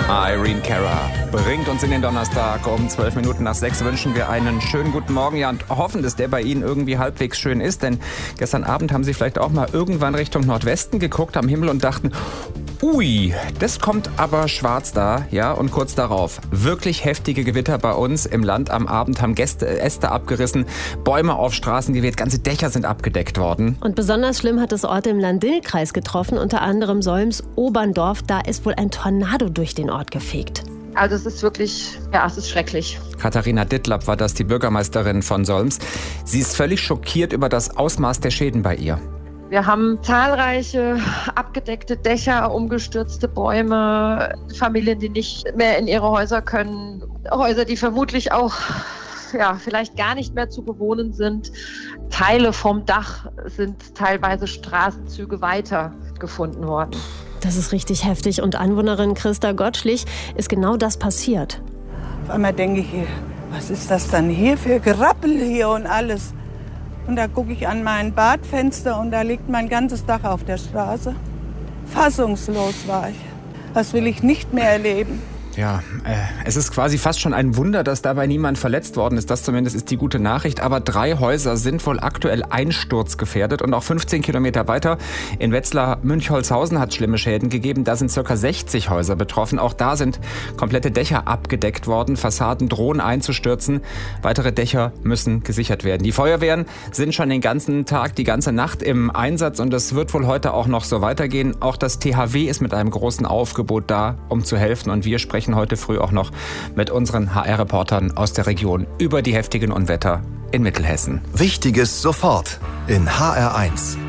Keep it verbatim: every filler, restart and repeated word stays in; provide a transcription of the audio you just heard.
Irene Cara bringt uns in den Donnerstag. Um zwölf Minuten nach sechs wünschen wir einen schönen guten Morgen. Ja, und hoffen, dass der bei Ihnen irgendwie halbwegs schön ist. Denn gestern Abend haben Sie vielleicht auch mal irgendwann Richtung Nordwesten geguckt am Himmel und dachten, ui, das kommt aber schwarz da. Ja, und kurz darauf wirklich heftige Gewitter bei uns im Land. Am Abend haben Gäste, Äste abgerissen, Bäume auf Straßen geweht, ganze Dächer sind abgedeckt worden. Und besonders schlimm hat es Orte im Lahn-Dill-Kreis getroffen, unter anderem Solms, Oberndorf. Da ist wohl ein Tornado durch den Ort gefegt. Also es ist wirklich, ja, es ist schrecklich. Katharina Dittlap war das, die Bürgermeisterin von Solms. Sie ist völlig schockiert über das Ausmaß der Schäden bei ihr. Wir haben zahlreiche abgedeckte Dächer, umgestürzte Bäume, Familien, die nicht mehr in ihre Häuser können, Häuser, die vermutlich auch ja, vielleicht gar nicht mehr zu bewohnen sind. Teile vom Dach sind teilweise Straßenzüge weiter gefunden worden. Das ist richtig heftig. Und Anwohnerin Christa Gottschlich ist genau das passiert. Auf einmal denke ich, was ist das dann hier für Gerappel hier und alles? Und da gucke ich an mein Badfenster und da liegt mein ganzes Dach auf der Straße. Fassungslos war ich. Das will ich nicht mehr erleben. Ja, äh, es ist quasi fast schon ein Wunder, dass dabei niemand verletzt worden ist. Das zumindest ist die gute Nachricht. Aber drei Häuser sind wohl aktuell einsturzgefährdet. Und auch fünfzehn Kilometer weiter in Wetzlar-Münchholzhausen hat es schlimme Schäden gegeben. Da sind ca. sechzig Häuser betroffen. Auch da sind komplette Dächer abgedeckt worden. Fassaden drohen einzustürzen. Weitere Dächer müssen gesichert werden. Die Feuerwehren sind schon den ganzen Tag, die ganze Nacht im Einsatz. Und es wird wohl heute auch noch so weitergehen. Auch das T H W ist mit einem großen Aufgebot da, um zu helfen. Und wir sprechen heute früh auch noch mit unseren H R-Reportern aus der Region über die heftigen Unwetter in Mittelhessen. Wichtiges sofort in H R eins.